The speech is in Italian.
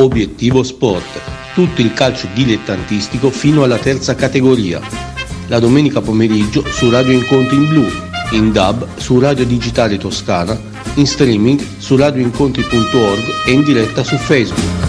Obiettivo Sport, tutto il calcio dilettantistico fino alla terza categoria. La domenica pomeriggio su Radio Incontri in Blu, in DAB su Radio Digitale Toscana, in streaming su radioincontri.org e in diretta su Facebook.